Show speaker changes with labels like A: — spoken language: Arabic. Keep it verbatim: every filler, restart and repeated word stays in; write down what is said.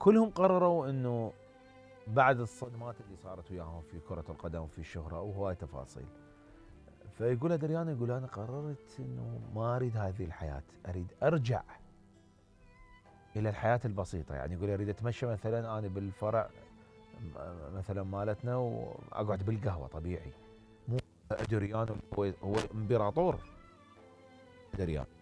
A: كلهم قرروا انه بعد الصدمات اللي صارت وياهم في كرة القدم وفي الشهرة وهواي تفاصيل، فيقول ادريانو، يقول انا قررت انه ما اريد هذه الحياة، اريد ارجع الى الحياة البسيطة. يعني يقول اريد اتمشى مثلا انا بالفرع م- مثلا مالتنا واقعد بالقهوة طبيعي. مو ادريانو هو هو امبراطور ادريانو.